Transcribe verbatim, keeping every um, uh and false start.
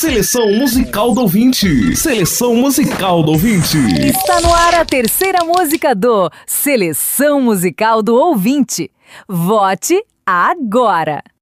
Seleção musical do ouvinte. Seleção musical do ouvinte. Está no ar a terceira música do Seleção Musical do Ouvinte. Vote agora!